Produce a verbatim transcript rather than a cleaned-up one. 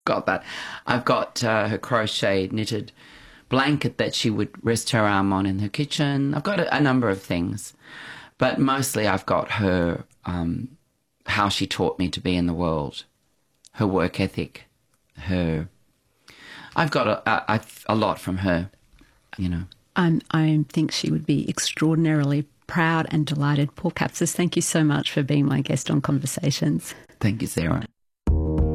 got that. I've got uh, her crochet knitted blanket that she would rest her arm on in her kitchen. I've got a, a number of things, but mostly I've got her, um, how she taught me to be in the world, her work ethic, her. I've got a, a, a lot from her, you know. I'm, I think she would be extraordinarily proud and delighted. Paul Kapsis, thank you so much for being my guest on Conversations. Thank you, Sarah.